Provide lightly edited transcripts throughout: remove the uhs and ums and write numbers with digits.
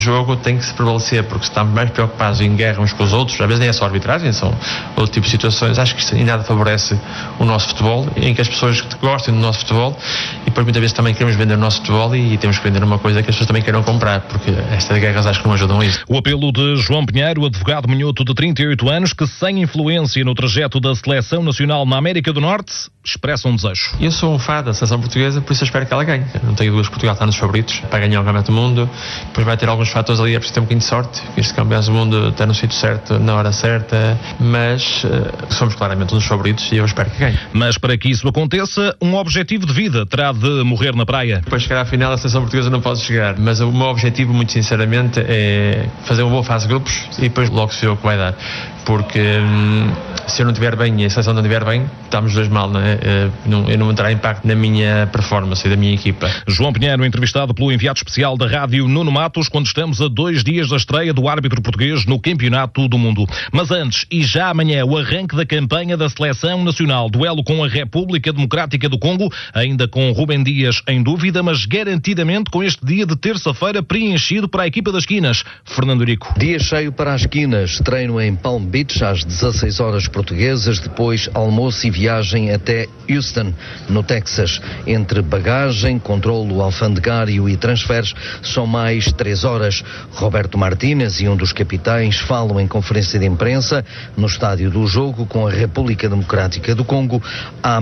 O jogo tem que se prevalecer, porque estamos mais preocupados em guerra uns com os outros, às vezes nem é só arbitragem, são outro tipo de situações. Acho que isto em nada favorece o nosso futebol, em que as pessoas gostem do nosso futebol, e depois muitas vezes também queremos vender o nosso futebol e temos que vender uma coisa que as pessoas também queiram comprar, porque estas guerras acho que não ajudam a isso. O apelo de João Pinheiro, advogado minhoto de 38 anos, que sem influência no trajeto da seleção nacional na América do Norte, expressa um desejo. Eu sou um fã da seleção portuguesa, por isso eu espero que ela ganhe. Eu não tenho dúvidas que Portugal está nos favoritos para ganhar o Campeonato do Mundo, depois vai ter alguns fatores ali, é preciso ter um bocadinho de sorte, este Campeonato do Mundo está no sítio certo, na hora certa, mas somos claramente um dos favoritos e eu espero que ganhe. Mas para que isso aconteça, um objetivo de vida terá de morrer na praia. Para chegar à final, a seleção portuguesa não pode chegar, mas o meu objetivo, muito sinceramente, é fazer uma boa fase de grupos e depois logo se vê o que vai dar. Porque se eu não estiver bem e a seleção não estiver bem, estamos dois mal, não é? Eu não terá impacto na minha performance e da minha equipa. João Pinheiro, entrevistado pelo enviado especial da rádio Nuno Matos, quando estamos a 2 dias da estreia do árbitro português no Campeonato do Mundo. Mas antes, e já amanhã, o arranque da campanha da Seleção Nacional, duelo com a República Democrática do Congo, ainda com Rubem Dias em dúvida, mas garantidamente com este dia de terça-feira preenchido para a equipa das Quinas. Fernando Rico. Dia cheio para as Quinas, treino em Palm Beach às 16 horas portuguesas, depois almoço e viagem até Houston, no Texas. Entre bagagem, controlo alfandegário e transferes, são mais 3 horas. Roberto Martínez e um dos capitães falam em conferência de imprensa no estádio do jogo com a República Democrática do Congo à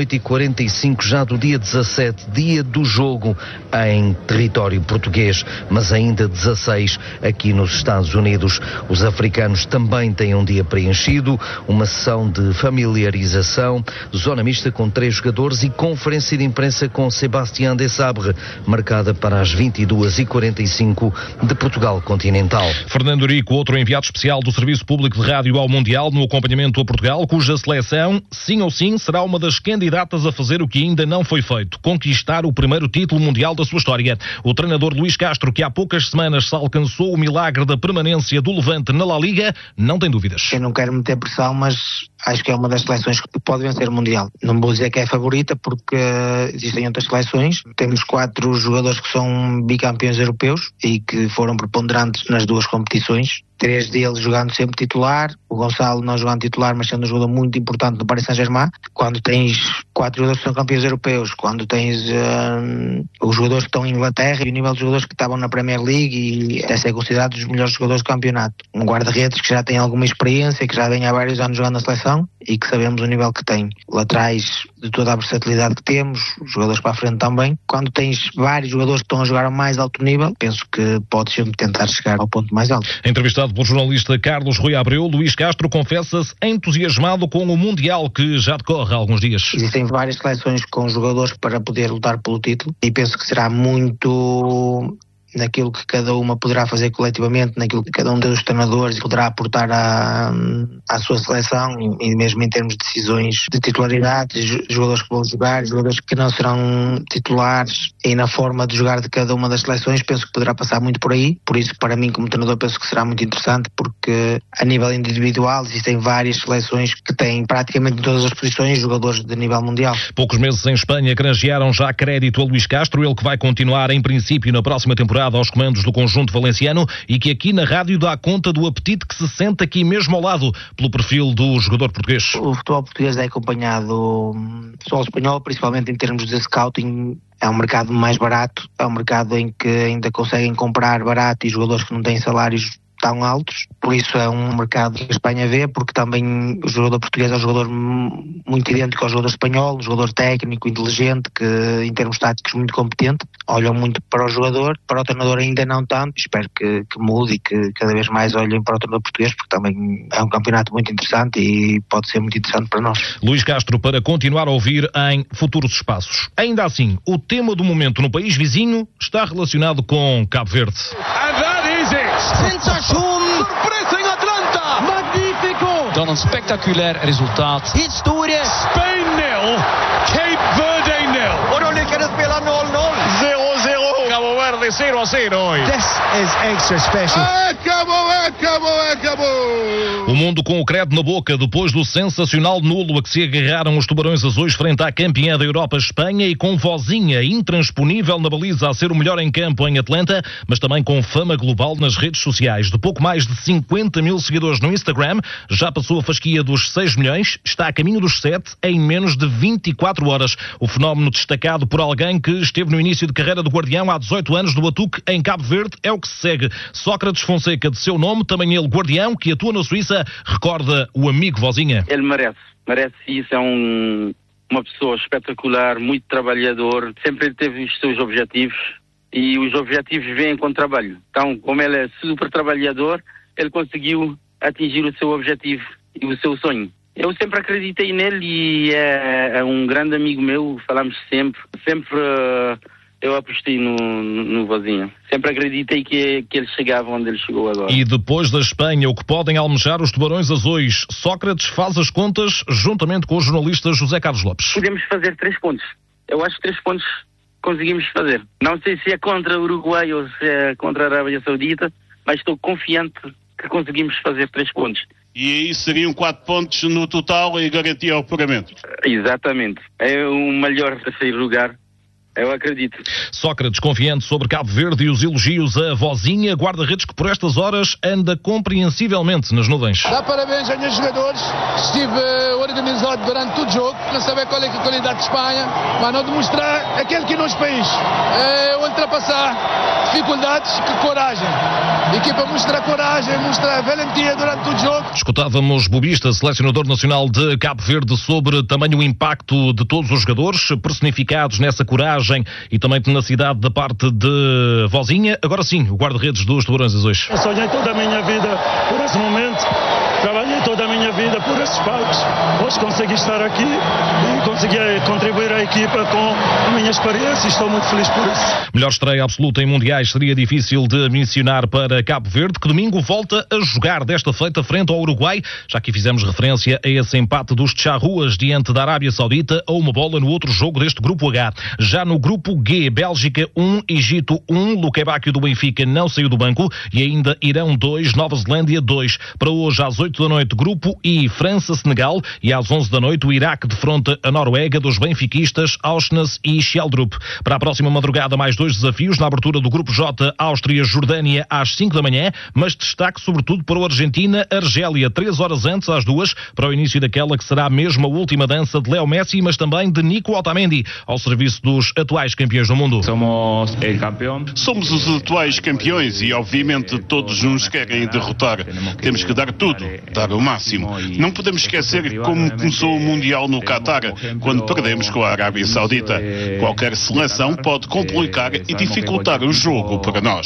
00:45 já do dia 17, dia do jogo em território português, mas ainda 16 aqui nos Estados Unidos. Os africanos também têm um dia preenchido, uma sessão de familiarização, zona mista com 3 jogadores e conferência de imprensa com Sébastien Desabre, marcada para as 22:45 de Portugal continental. Fernando Rico, outro enviado especial do Serviço Público de Rádio ao Mundial no acompanhamento a Portugal, cuja seleção, sim ou sim, será uma das candidatas a fazer o que ainda não foi feito, conquistar o primeiro título mundial da sua história. O treinador Luís Castro, que há poucas semanas se alcançou o milagre da permanência do Levante na La Liga, não tem dúvidas. Eu não quero meter pressão, mas acho que é uma das seleções que pode vencer o Mundial. Não vou dizer que é a favorita, porque existem outras seleções. Temos 4 jogadores que são bicampeões europeus e que foram preponderantes nas 2 competições. 3 deles jogando sempre titular, o Gonçalo não jogando titular, mas sendo um jogador muito importante no Paris Saint-Germain. Quando tens 4 jogadores que são campeões europeus, quando tens os jogadores que estão em Inglaterra e o nível de jogadores que estavam na Premier League e até ser considerados os melhores jogadores do campeonato. Um guarda-redes que já tem alguma experiência, que já vem há vários anos jogando na seleção e que sabemos o nível que tem. Laterais de toda a versatilidade que temos, jogadores para a frente também. Quando tens vários jogadores que estão a jogar ao mais alto nível, penso que podes sempre tentar chegar ao ponto mais alto. Entrevistado pelo jornalista Carlos Rui Abreu, Luís Castro confessa-se entusiasmado com o Mundial que já decorre há alguns dias. Existem várias seleções com jogadores para poder lutar pelo título e penso que será muito naquilo que cada uma poderá fazer coletivamente, naquilo que cada um dos treinadores poderá aportar à sua seleção e mesmo em termos de decisões de titularidade, jogadores que vão jogar, jogadores que não serão titulares e na forma de jogar de cada uma das seleções, penso que poderá passar muito por aí. Por isso, para mim como treinador, penso que será muito interessante, porque a nível individual existem várias seleções que têm praticamente em todas as posições jogadores de nível mundial. Poucos meses em Espanha granjearam já crédito a Luís Castro, ele que vai continuar em princípio na próxima temporada aos comandos do conjunto valenciano e que aqui na rádio dá conta do apetite que se sente aqui mesmo ao lado pelo perfil do jogador português. O futebol português é acompanhado futebol espanhol, principalmente em termos de scouting. É um mercado mais barato, é um mercado em que ainda conseguem comprar barato e jogadores que não têm salários tão altos, por isso é um mercado que a Espanha vê, porque também o jogador português é um jogador muito idêntico ao jogador espanhol, um jogador técnico, inteligente, que em termos táticos muito competente, olham muito para o jogador, para o treinador ainda não tanto, espero que mude e que cada vez mais olhem para o treinador português, porque também é um campeonato muito interessante e pode ser muito interessante para nós. Luís Castro para continuar a ouvir em futuros espaços. Ainda assim, o tema do momento no país vizinho está relacionado com Cabo Verde. Sensation! Surpresa em Atlanta! Magnífico! Dan een spectaculair resultaat. Historia! Spain 0, Cape Verde 0. Och de lyckades spela 0-0. 0-0. Cabo Verde 0-0 hoy. This is extra special. Acabou! O mundo com o credo na boca depois do sensacional nulo a que se agarraram os Tubarões Azuis frente à campeã da Europa, Espanha, e com Vozinha intransponível na baliza a ser o melhor em campo em Atlanta, mas também com fama global nas redes sociais. De pouco mais de 50 mil seguidores no Instagram, já passou a fasquia dos 6 milhões, está a caminho dos 7 em menos de 24 horas. O fenómeno destacado por alguém que esteve no início de carreira do Guardião há 18 anos do Batuque em Cabo Verde é o que se segue. Sócrates Fonseca, de seu nome, também ele Guardião, que atua na Suíça, recorda o amigo Vozinha. Ele merece isso, é uma pessoa espetacular, muito trabalhador, sempre teve os seus objetivos e os objetivos vêm com trabalho. Então, como ele é super trabalhador, ele conseguiu atingir o seu objetivo e o seu sonho. Eu sempre acreditei nele e é um grande amigo meu, falamos sempre eu apostei no Vozinha. Sempre acreditei que ele chegava onde ele chegou agora. E depois da Espanha, o que podem almejar os Tubarões Azuis? Sócrates faz as contas juntamente com o jornalista José Carlos Lopes. Podemos fazer 3 pontos. Eu acho que 3 pontos conseguimos fazer. Não sei se é contra o Uruguai ou se é contra a Arábia Saudita, mas estou confiante que conseguimos fazer 3 pontos. E aí seriam 4 pontos no total e garantia ao pagamento. Exatamente. É o melhor terceiro lugar. Eu acredito. Sócrates confiante sobre Cabo Verde e os elogios a Vozinha, guarda-redes que por estas horas anda compreensivelmente nas nuvens. Dá parabéns aos meus jogadores. Estive organizado durante todo o jogo, para saber qual é a qualidade de Espanha, mas não demonstrar aquele que é nosso país. Ultrapassar dificuldades, que coragem. A equipa mostra coragem, mostra valentia durante todo o jogo. Escutávamos Bobista, selecionador nacional de Cabo Verde, sobre também o impacto de todos os jogadores personificados nessa coragem e também tenacidade da parte de Vozinha. Agora sim, o guarda-redes dos Tubarões Azuis. Eu sonhei toda a minha vida por esse momento, trabalhei toda a minha vida por esses palcos. Hoje consegui estar aqui e consegui contribuir à equipa com a minha experiência e estou muito feliz por isso. Melhor estreia absoluta em mundiais seria difícil de mencionar para Cabo Verde, que domingo volta a jogar, desta feita frente ao Uruguai, já que fizemos referência a esse empate dos Charruas diante da Arábia Saudita a uma bola no outro jogo deste grupo H. Já no grupo G, Bélgica 1, Egito 1, Luque Bacchio do Benfica não saiu do banco e ainda Irão 2, Nova Zelândia 2. Para hoje às 8 da noite, grupo I, França-Senegal, e às 11 da noite o Iraque defronta a Noruega dos benfiquistas Auschwitz e Sheldrup. Para a próxima madrugada mais 2 desafios na abertura do grupo J, Áustria-Jordânia às 5 da manhã, mas destaque sobretudo para o Argentina-Argélia, 3 horas antes às 2, para o início daquela que será mesmo a última dança de Leo Messi, mas também de Nico Otamendi, ao serviço dos atuais campeões do mundo. Somos os atuais campeões e obviamente todos nos querem derrotar. Temos que dar tudo, dar o máximo. Não podemos esquecer como começou o Mundial no Qatar, quando perdemos com a Arábia Saudita. Qualquer seleção pode complicar e dificultar o jogo para nós.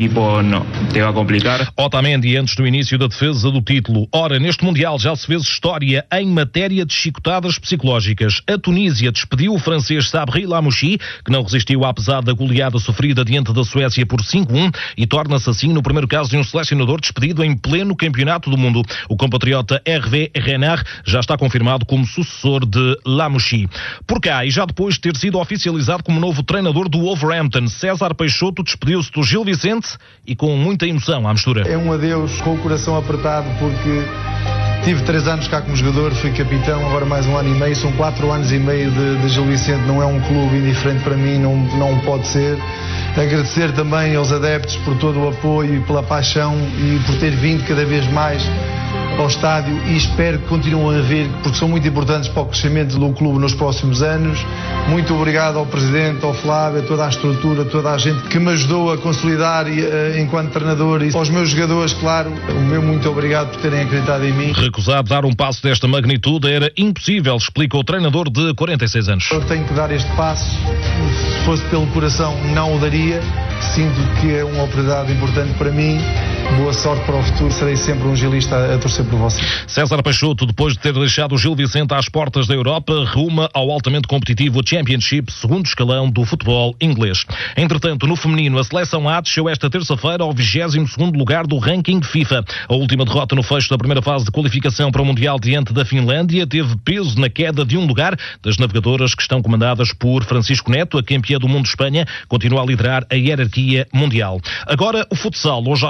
Otamendi antes do início da defesa do título. Ora, neste Mundial já se fez história em matéria de chicotadas psicológicas. A Tunísia despediu o francês Sabri Lamouchi, que não resistiu à pesada goleada sofrida diante da Suécia por 5-1 e torna-se assim no primeiro caso de um selecionador despedido em pleno campeonato do mundo. O compatriota Hervé Renard já está confirmado como sucessor de Lamouchi. Por cá, e já depois de ter sido oficializado como novo treinador do Wolverhampton, César Peixoto despediu-se do Gil Vicente e com muita emoção à mistura. É um adeus com o coração apertado, porque tive 3 anos cá como jogador, fui capitão, agora mais 1 ano e meio, são 4 anos e meio de Gil Vicente, não é um clube indiferente para mim, não pode ser. Agradecer também aos adeptos por todo o apoio e pela paixão e por ter vindo cada vez mais ao estádio, e espero que continuem a vir, porque são muito importantes para o crescimento do clube nos próximos anos. Muito obrigado ao Presidente, ao Flávio, a toda a estrutura, a toda a gente que me ajudou a consolidar enquanto treinador, e aos meus jogadores, claro, o meu muito obrigado por terem acreditado em mim. Recusar dar um passo desta magnitude era impossível, explica o treinador de 46 anos. Eu tenho que dar este passo, se fosse pelo coração não o daria, sinto que é uma oportunidade importante para mim. Boa sorte para o futuro, serei sempre um gilista a torcer por você. César Peixoto, depois de ter deixado o Gil Vicente às portas da Europa, ruma ao altamente competitivo Championship, segundo escalão do futebol inglês. Entretanto, no feminino, a seleção A desceu esta terça-feira ao 22º lugar do ranking FIFA. A última derrota no fecho da primeira fase de qualificação para o Mundial diante da Finlândia teve peso na queda de um lugar das navegadoras que estão comandadas por Francisco Neto. A campeã do mundo de Espanha continua a liderar a hierarquia mundial. Agora, o futsal. Hoje há jogo 2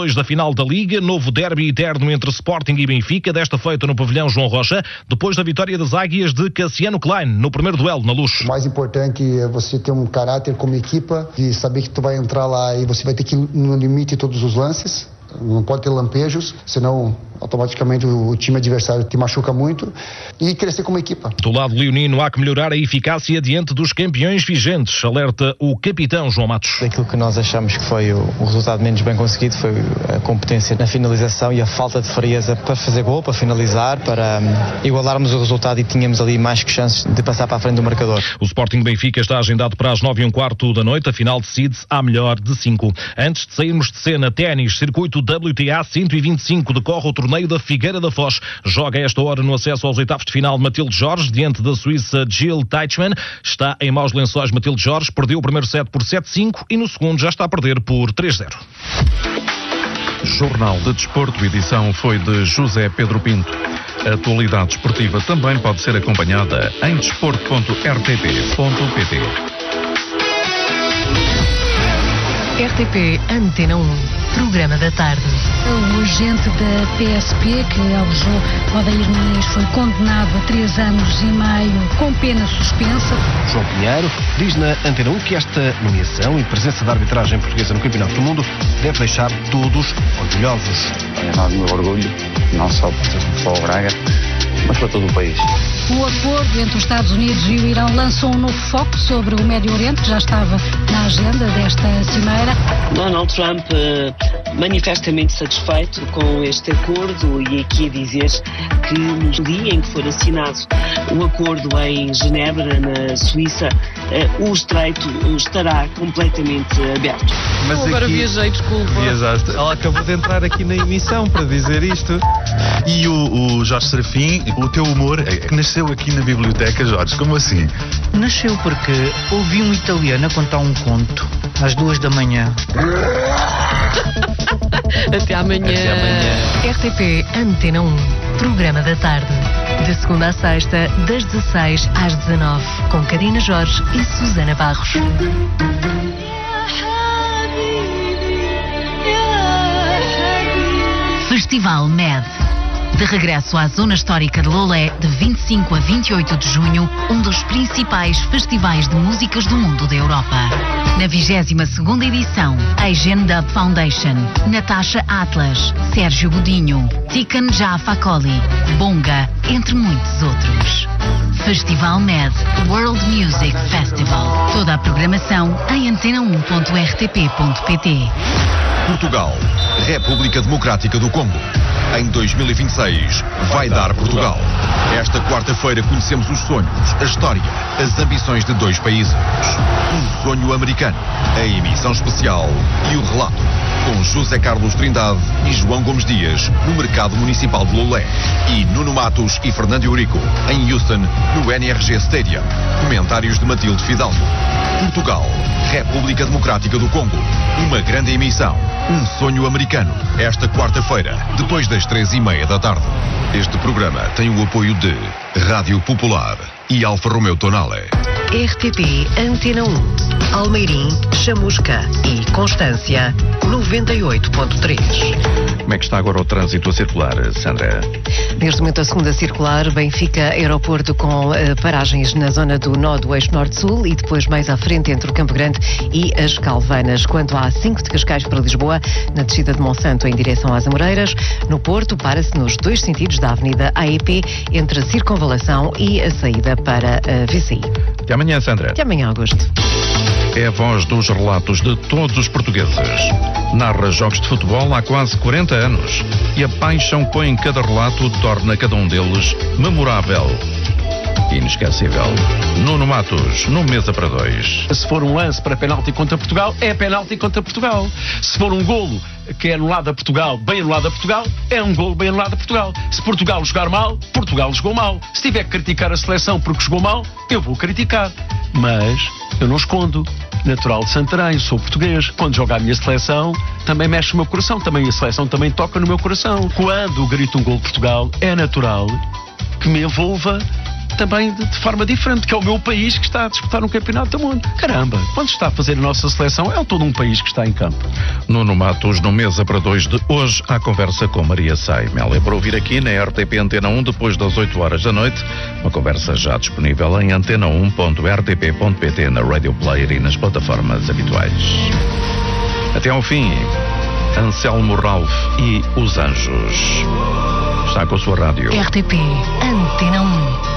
2 da final da Liga, novo derby eterno entre Sporting e Benfica, desta feita no pavilhão João Rocha, depois da vitória das Águias de Cassiano Klein, no primeiro duelo na Luz. O mais importante é você ter um caráter como equipa, de saber que tu vai entrar lá e você vai ter que ir no limite todos os lances. Não pode ter lampejos, senão automaticamente o time adversário te machuca muito, e crescer como equipa. Do lado leonino há que melhorar a eficácia diante dos campeões vigentes, alerta o capitão João Matos. Aquilo que nós achamos que foi o resultado menos bem conseguido foi a competência na finalização e a falta de frieza para fazer gol, para finalizar, para igualarmos o resultado e tínhamos ali mais que chances de passar para a frente do marcador. O Sporting Benfica está agendado para as 9:15 da noite, a final decide-se à melhor de 5. Antes de sairmos de cena, ténis, circuito WTA 125 decorre o torneio da Figueira da Foz. Joga a esta hora no acesso aos oitavos de final Matilde Jorge, diante da suíça Jill Teichmann. Está em maus lençóis Matilde Jorge, perdeu o primeiro set por 7-5 e no segundo já está a perder por 3-0. Jornal de Desporto, edição foi de José Pedro Pinto. A atualidade esportiva também pode ser acompanhada em desporto.rtp.pt. RTP Antena 1, programa da tarde. O agente da PSP que alojou Odair Muniz foi condenado a 3 anos e meio com pena suspensa. João Pinheiro diz na Antena 1 que esta nomeação e presença da arbitragem portuguesa no Campeonato do Mundo deve deixar todos orgulhosos. É enorme orgulho, não só para o Braga, mas para todo o país. O acordo entre os Estados Unidos e o Irão lançou um novo foco sobre o Médio Oriente, que já estava na agenda desta cimeira. Donald Trump manifestamente satisfeito com este acordo, e aqui a dizer que no dia em que for assinado o acordo em Genebra, na Suíça, o estreito estará completamente aberto. Mas agora aqui... viajei, desculpa. Viajaste. Ela acabou de entrar aqui na emissão para dizer isto. E o Jorge Serafim, o teu humor nasceu aqui na biblioteca, Jorge, como assim? Nasceu porque ouvi um italiano a contar um conto às 2 da manhã. Até amanhã. Até amanhã. RTP Antena 1, programa da tarde. De segunda a sexta, das 16 às 19, com Karina Jorge e Susana Barros. Festival MED. De regresso à Zona Histórica de Lolé, de 25 a 28 de junho, um dos principais festivais de músicas do mundo da Europa. Na 22ª edição, Asian Dub Foundation, Natasha Atlas, Sérgio Godinho, Tikan Jafakoli, Bonga, entre muitos outros. Festival MED, World Music Festival. Toda a programação em antena1.rtp.pt. Portugal, República Democrática do Congo. Em 2026, vai dar Portugal. Esta quarta-feira conhecemos os sonhos, a história, as ambições de 2 países. Um sonho americano, a emissão especial e o relato, com José Carlos Trindade e João Gomes Dias, no Mercado Municipal de Lolé. E Nuno Matos e Fernando Eurico, em Houston, no NRG Stadium. Comentários de Matilde Fidalgo. Portugal, República Democrática do Congo. Uma grande emissão, um sonho americano. Esta quarta-feira, depois das 3:30 da tarde. Este programa tem o apoio de Rádio Popular e Alfa Romeo Tonale. RTP Antena 1, Almeirim, Chamusca e Constância, 98.3. Como é que está agora o trânsito a circular, Sandra? Neste momento a segunda circular, Benfica Aeroporto, com paragens na zona do nó do eixo norte-sul e depois mais à frente entre o Campo Grande e as Calvanas. Quanto à A5 de Cascais para Lisboa, na descida de Monsanto em direção às Amoreiras, no Porto para-se nos 2 sentidos da Avenida AEP, entre a Circunvalação e a saída para a VCI. Até amanhã, Sandra. Até amanhã, Augusto. É a voz dos relatos de todos os portugueses. Narra jogos de futebol há quase 40 anos e a paixão que põe em cada relato torna cada um deles memorável. Inesquecível. Nuno Matos, no Mesa para 2. Se for um lance para penalti contra Portugal, é penalti contra Portugal. Se for um golo que é anulado a Portugal, bem anulado a Portugal, é um golo bem anulado a Portugal. Se Portugal jogar mal, Portugal jogou mal. Se tiver que criticar a seleção porque jogou mal, eu vou criticar. Mas eu não escondo. Natural de Santarém, sou português. Quando joga a minha seleção, também mexe o meu coração. Também a seleção também toca no meu coração. Quando grito um golo de Portugal, é natural que me envolva também de forma diferente, que é o meu país que está a disputar um campeonato do mundo. Caramba, quando está a fazer a nossa seleção, é todo um país que está em campo. Nuno Matos, no Mesa para Dois de hoje, à conversa com Maria Saimel. É para ouvir aqui na RTP Antena 1 depois das 8 horas da noite. Uma conversa já disponível em antena1.rtp.pt, na Radio Player e nas plataformas habituais. Até ao fim, Anselmo Ralph e os Anjos. Está com a sua rádio. RTP Antena 1.